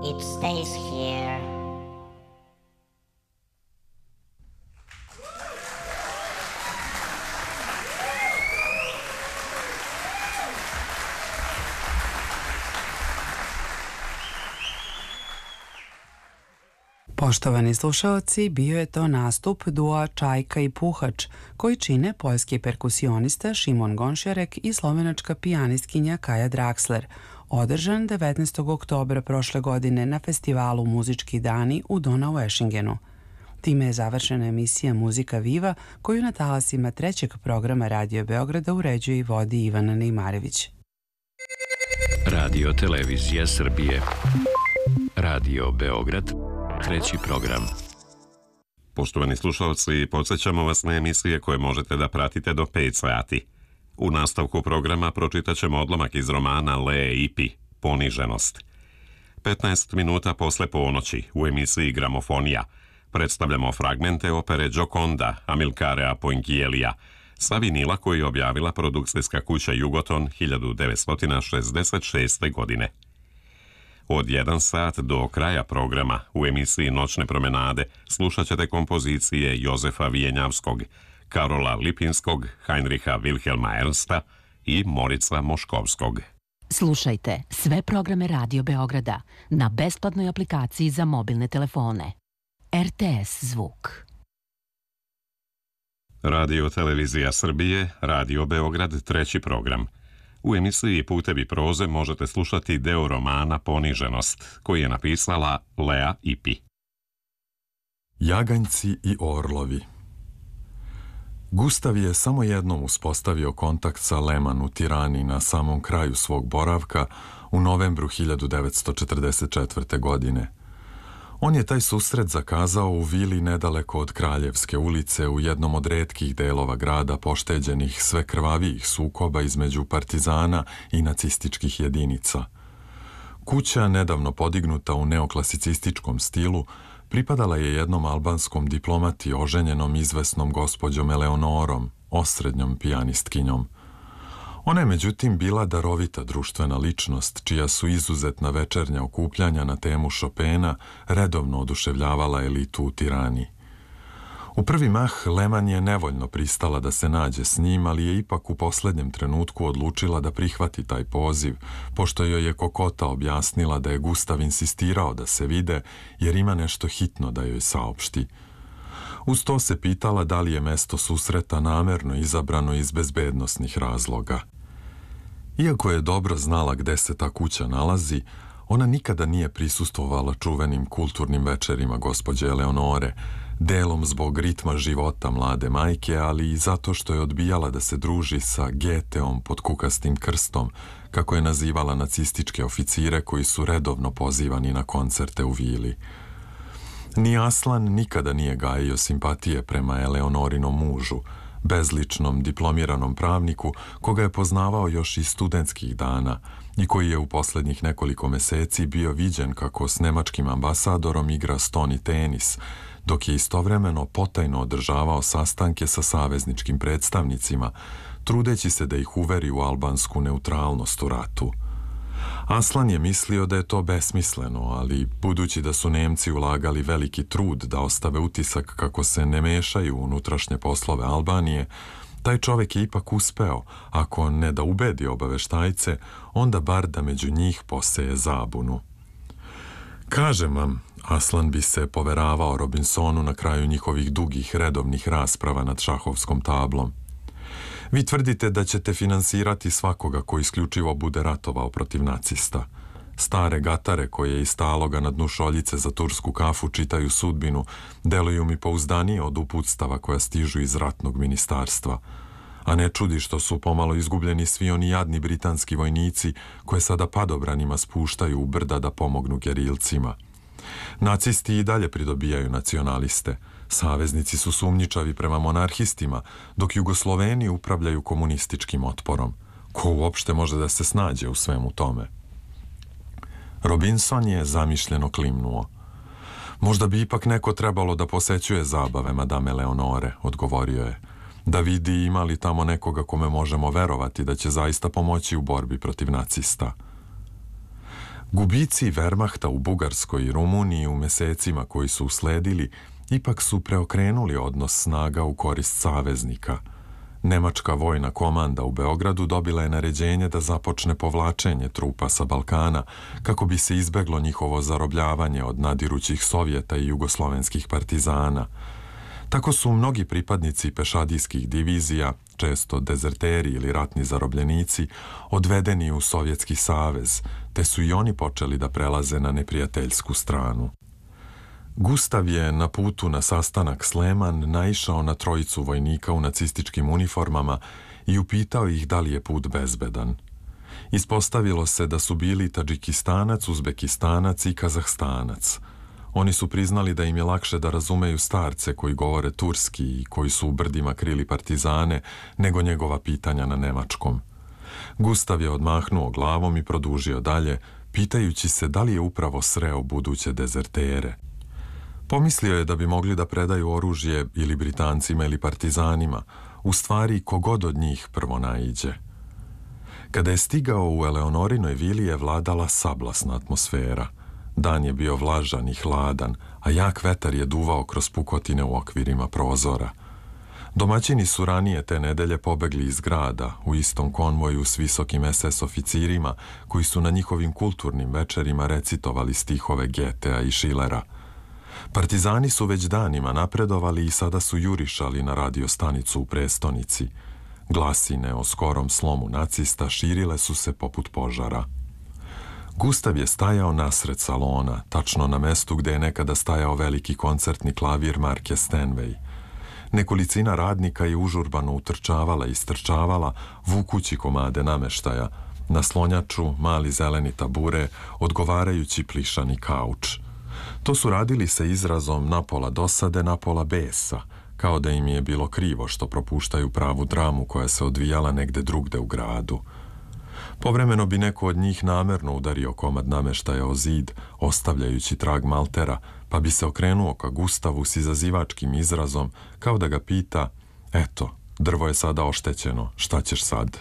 it stays here. Poštovani slušaoci, bio je to nastup dua Čajka i Puhač, koji čine poljski perkusionista Šimon Gonšjarek i slovenačka pijanistkinja Kaja Draxler, održan 19. oktobra prošle godine na festivalu Muzički dani u Donaueschingenu. Time je završena emisija Muzika Viva, koju na talasima trećeg programa Radio Beograda uređuje i vodi Ivana Nejmarević. Radio Televizija Srbije. Radio Beograd. Treći program. Poštovani slušalci, podsjećamo vas na emisije koje možete da pratite do 5 sati. U nastavku programa pročitat ćemo odlomak iz romana Lee Ipi, Poniženost. 15 minuta posle ponoći u emisiji Gramofonija predstavljamo fragmente opere Gioconda Amilcarea Ponchiellija sa vinila koji je objavila produkcijska kuća Jugoton 1966. godine. Od 1 sat do kraja programa u emisiji Noćne promenade slušat ćete kompozicije Jozefa Vijenjavskog, Karola Lipinskog, Heinricha Wilhelma Ernsta i Morica Moškovskog. Slušajte sve programe Radio Beograda na besplatnoj aplikaciji za mobilne telefone. RTS zvuk. Radio Televizija Srbije, Radio Beograd, treći program. U emisiji Putevi proze možete slušati deo romana Poniženost, koji je napisala Lea Ipi. Jaganjci i orlovi. Gustav je samo jednom uspostavio kontakt sa Leman u Tirani na samom kraju svog boravka u novembru 1944. godine. On je taj susret zakazao u vili nedaleko od Kraljevske ulice u jednom od retkih delova grada pošteđenih sve krvavijih sukoba između partizana i nacističkih jedinica. Kuća, nedavno podignuta u neoklasicističkom stilu, pripadala je jednom albanskom diplomati oženjenom izvesnom gospođom Eleonorom, osrednjom pijanistkinjom. Ona je međutim bila darovita društvena ličnost, čija su izuzetna večernja okupljanja na temu Chopina redovno oduševljavala elitu u Tirani. U prvi mah Leman je nevoljno pristala da se nađe s njim, ali je ipak u poslednjem trenutku odlučila da prihvati taj poziv, pošto joj je Kokota objasnila da je Gustav insistirao da se vide, jer ima nešto hitno da joj saopšti. Uz to se pitala da li je mesto susreta namerno izabrano iz bezbednosnih razloga. Iako je dobro znala gde se ta kuća nalazi, ona nikada nije prisustvovala čuvenim kulturnim večerima gospođe Eleonore, delom zbog ritma života mlade majke, ali i zato što je odbijala da se druži sa Geteom pod kukastim krstom, kako je nazivala nacističke oficire koji su redovno pozivani na koncerte u vili. Ni Aslan nikada nije gajio simpatije prema Eleonorinom mužu, bezličnom diplomiranom pravniku koga je poznavao još iz studentskih dana i koji je u poslednjih nekoliko meseci bio viđen kako s nemačkim ambasadorom igra stoni tenis, dok je istovremeno potajno održavao sastanke sa savezničkim predstavnicima, trudeći se da ih uveri u albansku neutralnost u ratu. Aslan je mislio da je to besmisleno, ali budući da su Nemci ulagali veliki trud da ostave utisak kako se ne mešaju u unutrašnje poslove Albanije, taj čovek je ipak uspeo, ako ne da ubedi obaveštajce, onda bar da među njih poseje zabunu. Kažem vam, Aslan bi se poveravao Robinsonu na kraju njihovih dugih redovnih rasprava nad šahovskom tablom. Vi tvrdite da ćete finansirati svakoga ko isključivo bude ratovao protiv nacista. Stare gatare koje iz taloga na dnu šoljice za tursku kafu čitaju sudbinu deluju mi pouzdanije od uputstava koja stižu iz ratnog ministarstva. A ne čudi što su pomalo izgubljeni svi oni jadni britanski vojnici koje sada padobranima spuštaju u brda da pomognu gerilcima. Nacisti i dalje pridobijaju nacionaliste. Saveznici su sumnjičavi prema monarhistima, dok Jugosloveni upravljaju komunističkim otporom. Ko uopšte može da se snađe u svemu tome? Robinson je zamišljeno klimnuo. Možda bi ipak neko trebalo da posećuje zabave Madame Eleonore, odgovorio je. Da vidi ima li tamo nekoga kome možemo verovati da će zaista pomoći u borbi protiv nacista. Gubici Wehrmachta u Bugarskoj i Rumuniji u mesecima koji su usledili ipak su preokrenuli odnos snaga u korist saveznika. Nemačka vojna komanda u Beogradu dobila je naređenje da započne povlačenje trupa sa Balkana kako bi se izbeglo njihovo zarobljavanje od nadirućih Sovjeta i jugoslovenskih partizana. Tako su mnogi pripadnici pešadijskih divizija, često dezerteri ili ratni zarobljenici, odvedeni u Sovjetski savez, te su i oni počeli da prelaze na neprijateljsku stranu. Gustav je na putu na sastanak s Lehmann naišao na trojicu vojnika u nacističkim uniformama i upitao ih da li je put bezbedan. Ispostavilo se da su bili Tadžikistanac, Uzbekistanac i Kazahstanac. Oni su priznali da im je lakše da razumeju starce koji govore turski i koji su u brdima krili partizane nego njegova pitanja na nemačkom. Gustav je odmahnuo glavom i produžio dalje, pitajući se da li je upravo sreo buduće dezertere. Pomislio je da bi mogli da predaju oružje ili Britancima ili partizanima, u stvari kogod od njih prvo naiđe. Kada je stigao u Eleonorinoj vili je vladala sablasna atmosfera. Dan je bio vlažan i hladan, a jak vetar je duvao kroz pukotine u okvirima prozora. Domaćini su ranije te nedelje pobegli iz grada u istom konvoju s visokim SS oficirima koji su na njihovim kulturnim večerima recitovali stihove Goethea i Schillera. Partizani su već danima napredovali i sada su jurišali na radiostanicu u prestonici. Glasine o skorom slomu nacista širile su se poput požara. Gustav je stajao nasred salona, tačno na mestu gde je nekada stajao veliki koncertni klavir marke Steinway. Nekolicina radnika je užurbano utrčavala i istrčavala, vukući komade nameštaja, na slonjaču mali zeleni tabure, odgovarajući plišani kauč. To su radili sa izrazom napola dosade, napola besa, kao da im je bilo krivo što propuštaju pravu dramu koja se odvijala negde drugde u gradu. Povremeno bi neko od njih namerno udario komad nameštaja o zid, ostavljajući trag maltera, pa bi se okrenuo ka Gustavu s izazivačkim izrazom, kao da ga pita: eto, drvo je sada oštećeno, šta ćeš sad?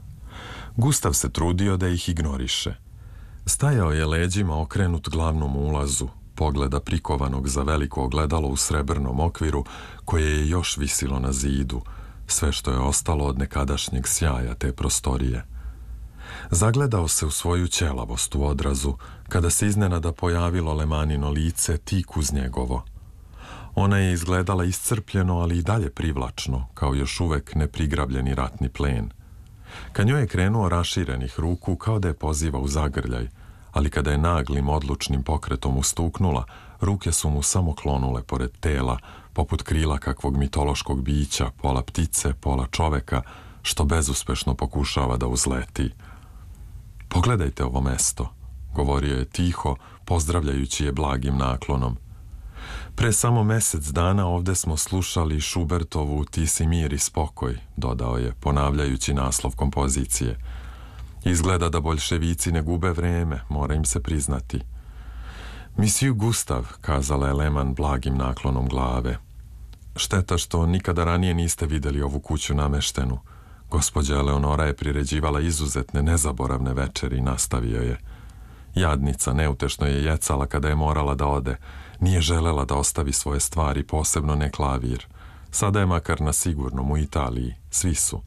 Gustav se trudio da ih ignoriše. Stajao je leđima okrenut glavnom ulazu, pogleda prikovanog za veliko ogledalo u srebrnom okviru koje je još visilo na zidu, sve što je ostalo od nekadašnjeg sjaja te prostorije. Zagledao se u svoju ćelavost u odrazu, kada se iznenada pojavilo Lemanino lice tik uz njegovo. Ona je izgledala iscrpljeno, ali i dalje privlačno, kao još uvek neprigrabljeni ratni plen. Ka njoj je krenuo raširenih ruku, kao da je poziva u zagrljaj, ali kada je naglim, odlučnim pokretom ustuknula, ruke su mu samo klonule pored tela, poput krila kakvog mitološkog bića, pola ptice, pola čoveka, što bezuspešno pokušava da uzleti. Pogledajte ovo mesto, govorio je tiho, pozdravljajući je blagim naklonom. Pre samo mesec dana ovde smo slušali Schubertovu Ti si mir i spokoj, dodao je, ponavljajući naslov kompozicije. Izgleda da boljševici ne gube vreme, mora im se priznati. Monsieur Gustav, kazala je Lehmann blagim naklonom glave. Šteta što nikada ranije niste videli ovu kuću nameštenu. Gospođa Eleonora je priređivala izuzetne, nezaboravne večeri, nastavio je. Jadnica neutešno je jecala kada je morala da ode. Nije želela da ostavi svoje stvari, posebno ne klavir. Sada je makar na sigurnom u Italiji. Svi su.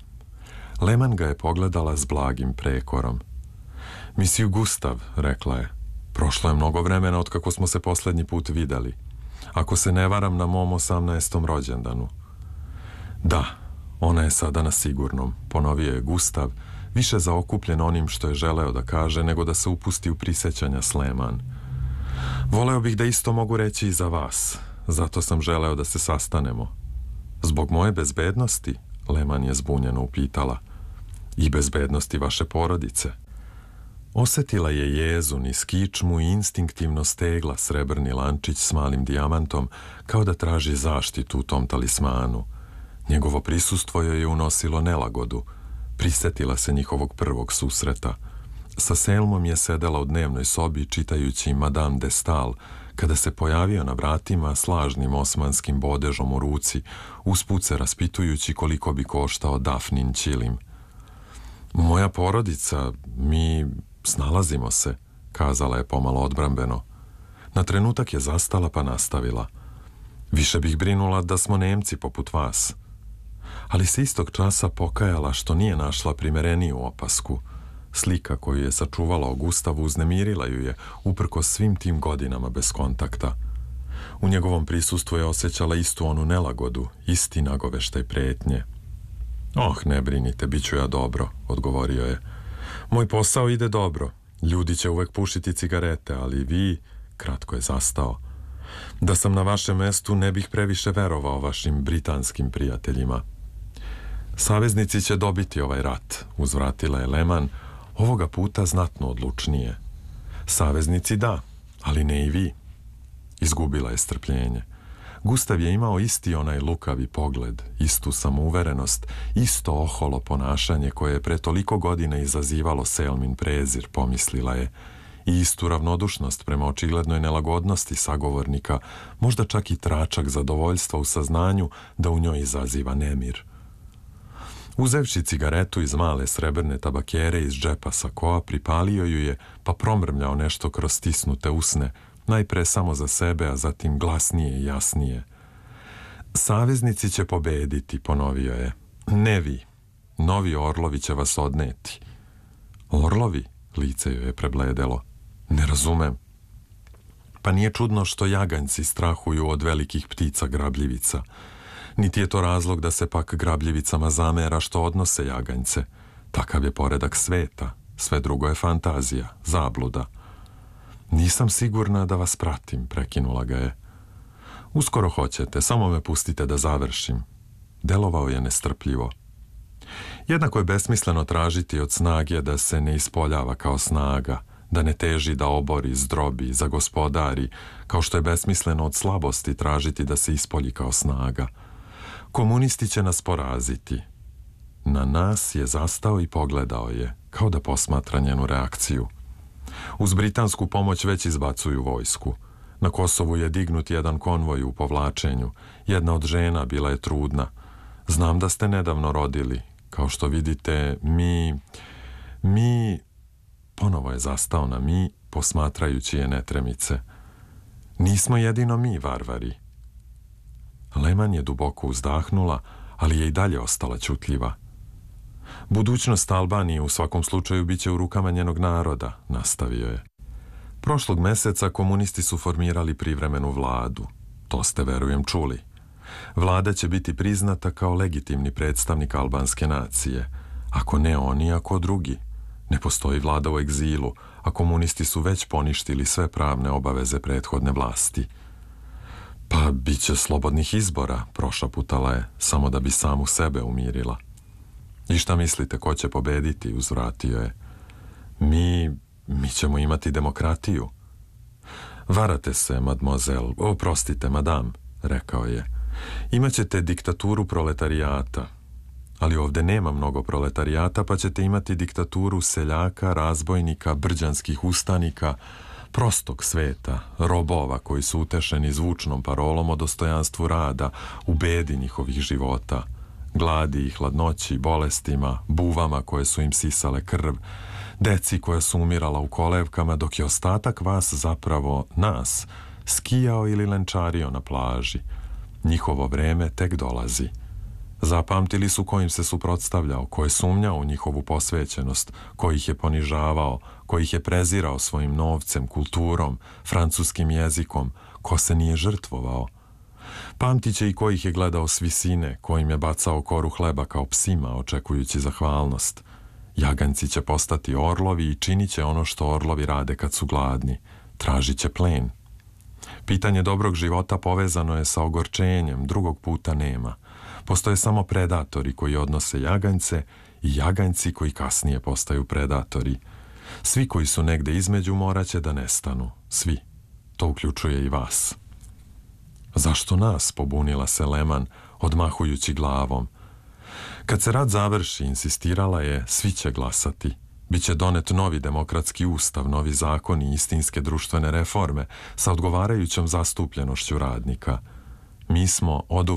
Lehmann ga je pogledala s blagim prekorom. Monsieur Gustav, rekla je, prošlo je mnogo vremena od kako smo se poslednji put videli. Ako se ne varam, na mom 18. rođendanu. Da, ona je sada na sigurnom, ponovio je Gustav, više zaokupljen onim što je želeo da kaže nego da se upusti u prisećanja s Lehmann. Voleo bih da isto mogu reći i za vas, zato sam želeo da se sastanemo. Zbog moje bezbednosti? Lehmann je zbunjeno upitala. I bezbednosti vaše porodice. Osetila je jezu niz kičmu i instinktivno stegla srebrni lančić s malim dijamantom, kao da traži zaštitu u tom talismanu. Njegovo prisustvo joj je unosilo nelagodu. Prisetila se njihovog prvog susreta. Sa Selmom je sedela u dnevnoj sobi čitajući Madame de Stael, kada se pojavio na vratima s lažnim osmanskim bodežom u ruci, usput se raspitujući koliko bi koštao Dafnin ćilim. Moja porodica, mi snalazimo se, kazala je pomalo odbrambeno. Na trenutak je zastala pa nastavila. Više bih brinula da smo Nemci poput vas. Ali se istog časa pokajala što nije našla primereniju opasku. Slika koju je sačuvala o Gustavu uznemirila ju je uprkos svim tim godinama bez kontakta. U njegovom prisustvu je osjećala istu onu nelagodu, isti nagoveštaj pretnje. Ne brinite, bit ću ja dobro, odgovorio je. Moj posao ide dobro. Ljudi će uvek pušiti cigarete, ali vi... Kratko je zastao. Da sam na vašem mestu ne bih previše verovao vašim britanskim prijateljima. Saveznici će dobiti ovaj rat, uzvratila je Lehmann, ovoga puta znatno odlučnije. Saveznici da, ali ne i vi. Izgubila je strpljenje. Gustav je imao isti onaj lukavi pogled, istu samouverenost, isto oholo ponašanje koje je pre toliko godina izazivalo Selmin prezir, pomislila je, i istu ravnodušnost prema očiglednoj nelagodnosti sagovornika, možda čak i tračak zadovoljstva u saznanju da u njoj izaziva nemir. Uzevši cigaretu iz male srebrne tabakere iz džepa sakoa, pripalio ju je, pa promrmljao nešto kroz stisnute usne, najpre samo za sebe, a zatim glasnije i jasnije. Saveznici će pobediti, ponovio je. Ne vi. Novi orlovi će vas odneti. Orlovi? Lice joj je prebledelo. Ne razumem. Pa nije čudno što jaganjci strahuju od velikih ptica grabljivica. Niti je to razlog da se pak grabljivicama zamera što odnose jaganjce. Takav je poredak sveta. Sve drugo je fantazija, zabluda. Nisam sigurna da vas pratim, prekinula ga je. Uskoro hoćete, samo me pustite da završim. Delovao je nestrpljivo. Jednako je besmisleno tražiti od snage da se ne ispoljava kao snaga, da ne teži da obori, zdrobi, zagospodari, kao što je besmisleno od slabosti tražiti da se ispolji kao snaga. Komunisti će nas poraziti. Na nas je zastao i pogledao je, kao da posmatra njenu reakciju. Uz britansku pomoć već izbacuju vojsku. Na Kosovu je dignut jedan konvoj u povlačenju. Jedna od žena bila je trudna. Znam da ste nedavno rodili. Kao što vidite, mi... Ponovo je zastao na mi, posmatrajući je netremice. Nismo jedino mi, varvari. Lehmann je duboko uzdahnula, ali je i dalje ostala ćutljiva. Budućnost Albanije u svakom slučaju biće u rukama njenog naroda, nastavio je. Prošlog meseca komunisti su formirali privremenu vladu. To ste, verujem, čuli. Vlada će biti priznata kao legitimni predstavnik albanske nacije. Ako ne oni, ako drugi. Ne postoji vlada u egzilu, a komunisti su već poništili sve pravne obaveze prethodne vlasti. Pa bit će slobodnih izbora, prošaputala je, samo da bi samu sebe umirila. I šta mislite, ko će pobediti, uzvratio je. Mi ćemo imati demokratiju. Varate se, mademoiselle, oprostite, madame, rekao je. Imaćete diktaturu proletarijata. Ali ovde nema mnogo proletarijata, pa ćete imati diktaturu seljaka, razbojnika, brđanskih ustanika, prostog sveta, robova koji su utešeni zvučnom parolom o dostojanstvu rada, u bedi njihovih života, gladi i hladnoći, bolestima, buvama koje su im sisale krv, deci koja su umirala u kolevkama, dok je ostatak vas, zapravo nas, skijao ili lenčario na plaži. Njihovo vreme tek dolazi. Zapamtili su ko im se suprotstavljao, ko je sumnjao u njihovu posvećenost, ko ih je ponižavao, ko ih je prezirao svojim novcem, kulturom, francuskim jezikom, ko se nije žrtvovao. Pamtit će i ko ih je gledao s visine, ko im je bacao koru hleba kao psima, očekujući zahvalnost. Jaganjci će postati orlovi i činit će ono što orlovi rade kad su gladni. Tražit će plen. Pitanje dobrog života povezano je sa ogorčenjem, drugog puta nema. Postoje samo predatori koji odnose jaganjce i jaganjci koji kasnije postaju predatori. Svi koji su negde između morat će da nestanu. Svi. To uključuje i vas. Zašto nas, pobunila se Lehmann, odmahujući glavom. Kad se rat završi, insistirala je, svi će glasati. Biće donet novi demokratski ustav, novi zakon i istinske društvene reforme sa odgovarajućom zastupljenošću radnika. Mi smo